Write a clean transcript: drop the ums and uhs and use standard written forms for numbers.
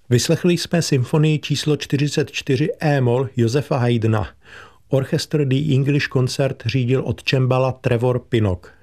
Vyslechli jsme symfonii číslo 44 E-moll Josefa Haydna. Orchestr The English Concert řídil od cembala Trevor Pinnock.